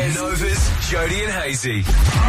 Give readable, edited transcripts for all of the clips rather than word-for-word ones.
is Nova's Jody and Hazy.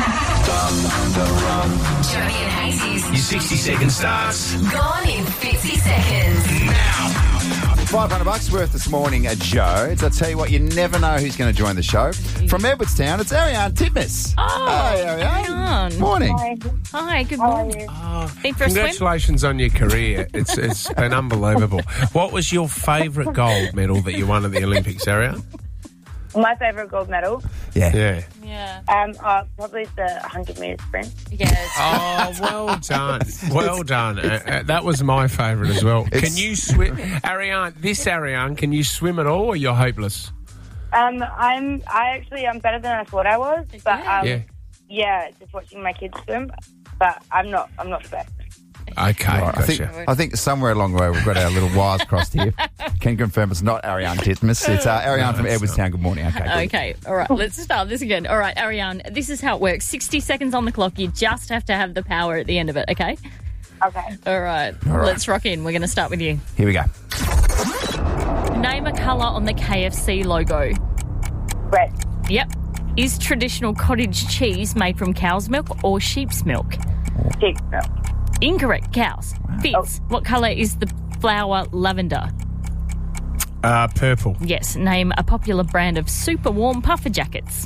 Jody and Hazy's Your 60-second starts gone in 50 seconds. now. $500 worth this morning at Joe's. I tell you what, you never know who's going to join the show. From Edwardstown, it's Ariane Titmus. Oh, Hey, Ariane. Ariane. Morning. Hi, good How are morning. you? Been for a swim? Congratulations on your career. It's been unbelievable. What was your favourite gold medal that you won at the Olympics, Ariane? My favourite gold medal, Yeah. Yeah. probably the 100 metre sprint. Yes. Oh, well done. Well done. That was my favourite as well. Can you swim? Ariane, can you swim at all or you're hopeless? I'm better than I thought I was, but just watching my kids swim. But I'm not the best. Okay, Right, gotcha. I think somewhere along the way we've got our little wires crossed here. Can confirm it's not Ariane Titmus. It's Ariane from Edwardstown. Good morning. Okay, good. Okay, all right, let's start this again. All right, Ariane, this is how it works. 60 seconds on the clock. You just have to have the power at the end of it, okay? Okay. All right, let's rock in. We're going to start with you. Here we go. Name a colour on the KFC logo. Red. Yep. Is traditional cottage cheese made from cow's milk or sheep's milk? Sheep milk. Incorrect, cows. Fitz, what colour is the flower lavender? Purple. Yes, name a popular brand of super warm puffer jackets.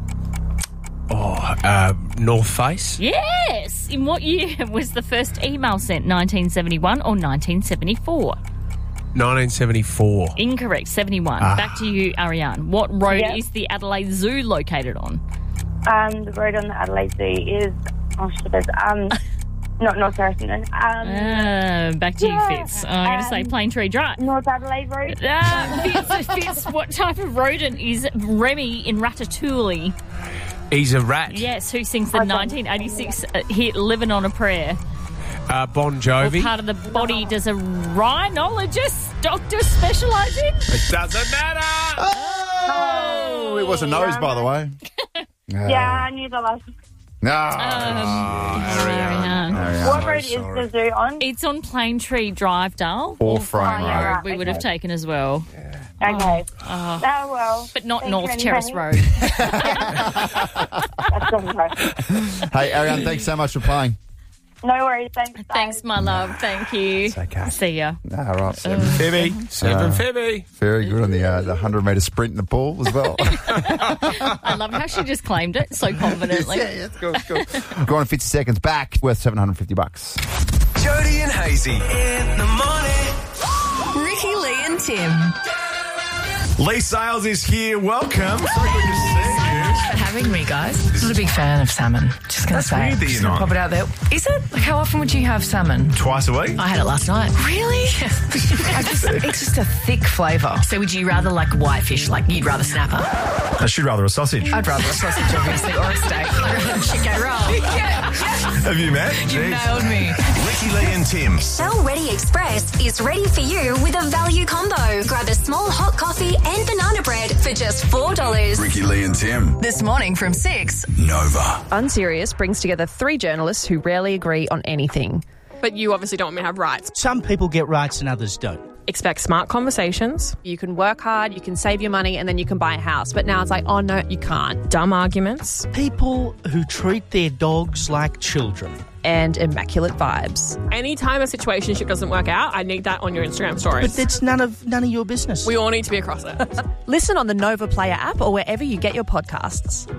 North Face. Yes! In what year was the first email sent, 1971 or 1974? 1974. Incorrect, 71. Back to you, Ariane. What road is the Adelaide Zoo located on? The road on the Adelaide Zoo is not North Harrison. Back to you, Fitz. I'm going to say Plaintree Drive. North Adelaide Road. Fitz, what type of rodent is Remy in Ratatouille? He's a rat. Yes, who sings the 1986 hit Living on a Prayer? Bon Jovi. What part of the body does a rhinologist doctor specialise in? It doesn't matter. Oh, it was a nose, by the way. Yeah, I knew the last. No. Ariane. What road is the zoo on? It's on Plaintree Drive, Dale. Or Frame yeah, Road. right. We would have taken as well. Okay. Oh, well. But not Thank North you, Terrace Penny. Road. That's all right. Hey, Ariane, thanks so much for playing. No worries. Thanks. Thanks, my love. Thank you. It's okay. See ya. All right. Fibby. Fibby. Very good on the 100-metre sprint in the pool as well. I love how she just claimed it so confidently. it's cool. Go on 50 seconds back, worth $750. Jody and Hazy in the morning. Ricky, Lee and Tim. Lee Sales is here. Welcome. So good to see you. For having me, guys. Not a big fan of salmon. Just going to say. weird that Just you're gonna not. pop it out there. Is it? Like, how often would you have salmon? Twice a week. I had it last night. Really? It's just a thick flavour. So would you rather like whitefish? Like you'd rather snapper? I should rather a sausage. I'd rather a sausage, obviously, or a steak. I'd rather a chicken roll. Yeah. Have you met? You Jeez. nailed me. Ricky, Lee and Tim. Shell Ready Express is ready for you with a value combo. Grab a small hot coffee and banana bread for just $4. Ricky, Lee and Tim. This morning from 6. Nova. Unserious brings together 3 journalists who rarely agree on anything. But you obviously don't want me to have rights. Some people get rights and others don't. Expect smart conversations. You can work hard, you can save your money, and then you can buy a house. But now it's like, oh no, you can't. Dumb arguments. People who treat their dogs like children. And immaculate vibes. Anytime a situationship doesn't work out, I need that on your Instagram stories. But that's none of your business. We all need to be across it. Listen on the Nova Player app or wherever you get your podcasts.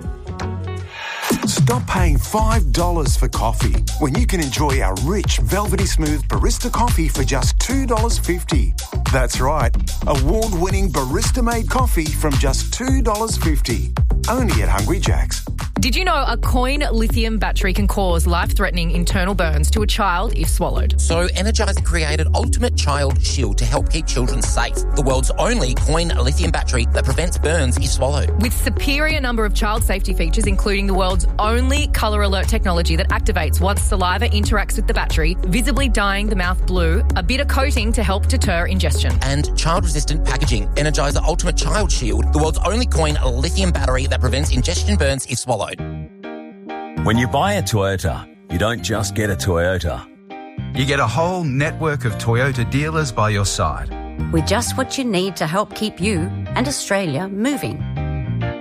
Stop paying $5 for coffee when you can enjoy our rich, velvety smooth barista coffee for just $2.50. That's right, award-winning barista-made coffee from just $2.50. Only at Hungry Jack's. Did you know a coin lithium battery can cause life-threatening internal burns to a child if swallowed? So Energizer created Ultimate Child Shield to help keep children safe. The world's only coin lithium battery that prevents burns if swallowed. With superior number of child safety features, including the world's only colour alert technology that activates once saliva interacts with the battery, visibly dyeing the mouth blue, a bitter coating to help deter ingestion. And child-resistant packaging. Energizer Ultimate Child Shield, the world's only coin lithium battery that prevents ingestion burns if swallowed. When you buy a Toyota, you don't just get a Toyota. You get a whole network of Toyota dealers by your side. With just what you need to help keep you and Australia moving.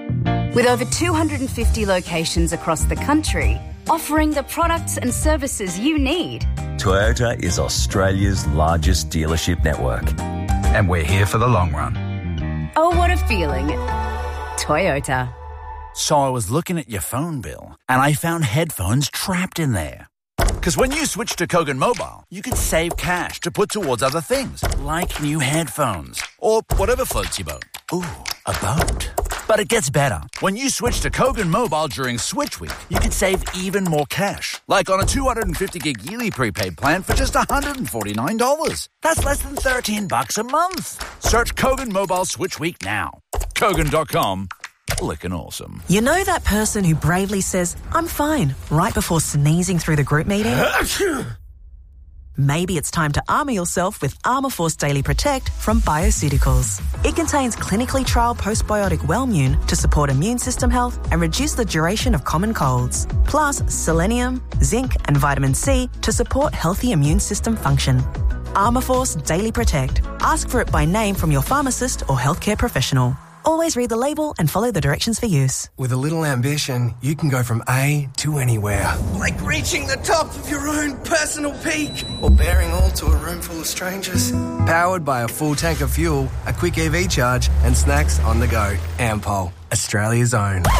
With over 250 locations across the country, offering the products and services you need. Toyota is Australia's largest dealership network. And we're here for the long run. Oh, what a feeling. Toyota. So I was looking at your phone bill, and I found headphones trapped in there. Because when you switch to Kogan Mobile, you can save cash to put towards other things, like new headphones, or whatever floats your boat. Ooh, a boat. But it gets better. When you switch to Kogan Mobile during Switch Week, you can save even more cash. Like on a 250 gig yearly prepaid plan for just $149. That's less than $13 a month. Search Kogan Mobile Switch Week now. Kogan.com. Lickin' awesome. You know that person who bravely says, "I'm fine," right before sneezing through the group meeting? Maybe it's time to armour yourself with Armour Force Daily Protect from Bioceuticals. It contains clinically trialled postbiotic Wellmune to support immune system health and reduce the duration of common colds. Plus selenium, zinc and vitamin C to support healthy immune system function. Armour Force Daily Protect. Ask for it by name from your pharmacist or healthcare professional. Always read the label and follow the directions for use. With a little ambition, you can go from A to anywhere. Like reaching the top of your own personal peak. Or bearing all to a room full of strangers. Powered by a full tank of fuel, a quick EV charge, and snacks on the go. Ampol, Australia's own.